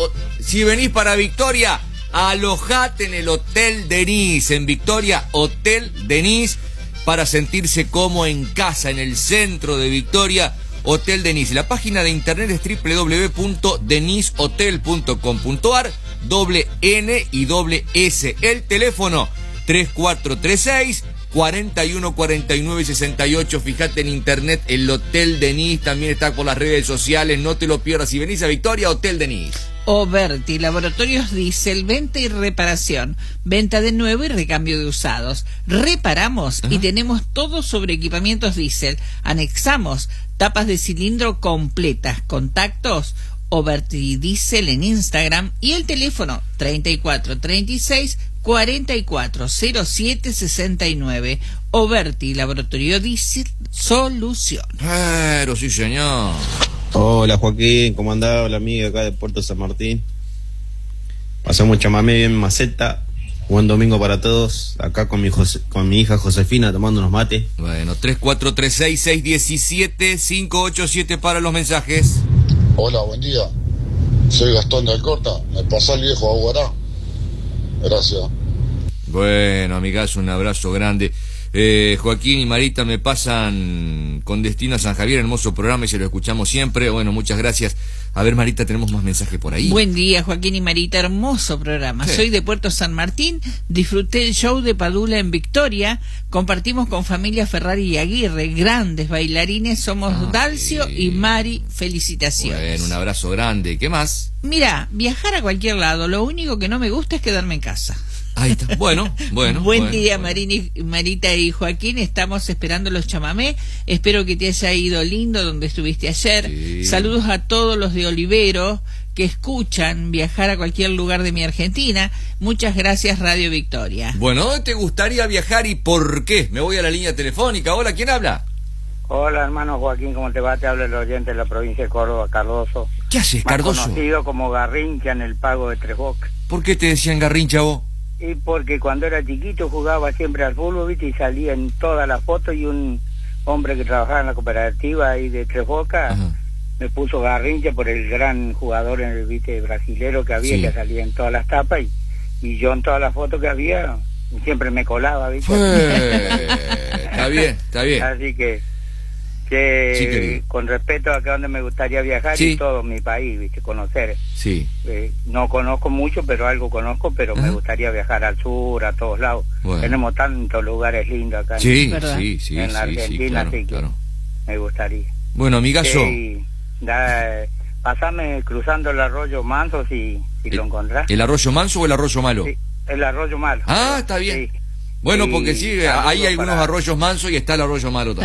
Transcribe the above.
si venís para Victoria, alojate en el Hotel Denise, en Victoria, Hotel Denise, para sentirse como en casa, en el centro de Victoria, Hotel Denise. La página de internet es www.denisehotel.com.ar, doble N y doble S. El teléfono 3436 41 49 68. Fíjate en internet, el Hotel Denise también está por las redes sociales, no te lo pierdas. Si venís a Victoria, Hotel Denise. Oberti, Laboratorios Diesel, venta y reparación, venta de nuevo y recambio de usados. Reparamos y tenemos todo sobre equipamientos diésel. Anexamos tapas de cilindro completas, contactos Oberti Diesel en Instagram y el teléfono 3436 440769. Oberti, Laboratorio Diesel, solución. Pero sí, señor. Hola Joaquín, ¿cómo andás? Hola amiga acá de Puerto San Martín. Pasamos chamamé bien maceta. Buen domingo para todos. Acá con mi hija Josefina tomando unos mates. Bueno, 3436-617-587 para los mensajes. Hola, buen día. Soy Gastón de Alcorta. Me pasó el viejo Aguará. Gracias. Bueno, amigas, un abrazo grande. Joaquín y Marita me pasan con destino a San Javier, hermoso programa y se lo escuchamos siempre. Bueno, muchas gracias. A ver, Marita, tenemos más mensajes por ahí. Buen día, Joaquín y Marita, hermoso programa. Sí. Soy de Puerto San Martín, disfruté el show de Padula en Victoria, compartimos con familia Ferrari y Aguirre, grandes bailarines, somos Dalcio y Mari, felicitaciones. Bueno, un abrazo grande. ¿Qué más? Mira, viajar a cualquier lado, lo único que no me gusta es quedarme en casa. Ahí está. Bueno. Buen día, Marita y Joaquín. Estamos esperando los chamamé. Espero que te haya ido lindo donde estuviste ayer. Sí. Saludos a todos los de Olivero que escuchan viajar a cualquier lugar de mi Argentina. Muchas gracias, Radio Victoria. Bueno, ¿dónde te gustaría viajar y por qué? Me voy a la línea telefónica. Hola, ¿quién habla? Hola, hermano Joaquín, ¿cómo te va? Te habla el oyente de la provincia de Córdoba, Cardoso. ¿Qué haces, Cardoso? Más conocido como Garrincha en el Pago de Tres Bocas. ¿Por qué te decían Garrincha vos? Y porque cuando era chiquito jugaba siempre al fútbol, ¿viste? Y salía en todas las fotos y un hombre que trabajaba en la cooperativa ahí de Tres Bocas me puso Garrincha por el gran jugador, ¿viste? Brasilero que había, que salía en todas las tapas y yo en todas las fotos que había siempre me colaba, ¿viste? Está bien. Así que con respeto a acá donde me gustaría viajar y todo mi país, ¿viste? Conocer. Sí. No conozco mucho, pero algo conozco, pero me gustaría viajar al sur, a todos lados. Bueno. Tenemos tantos lugares lindos acá en la Argentina, así que me gustaría. Bueno, amigazo. Pasame cruzando el arroyo Manso si lo encontrás. ¿El arroyo Manso o el arroyo Malo? Sí, el arroyo Malo. Ah, está bien. Sí. Bueno, porque sí, hay algunos arroyos mansos y está el arroyo Malo también.